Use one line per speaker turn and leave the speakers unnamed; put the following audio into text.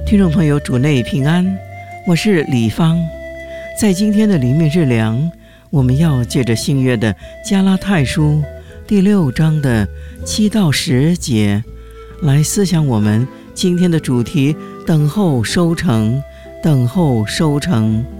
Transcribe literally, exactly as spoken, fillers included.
听众朋友，主内平安，我是李芳。在今天的灵命日粮，我们要借着新约的加拉太书第六章的七到十节来思想我们今天的主题：等候收成，等候收成。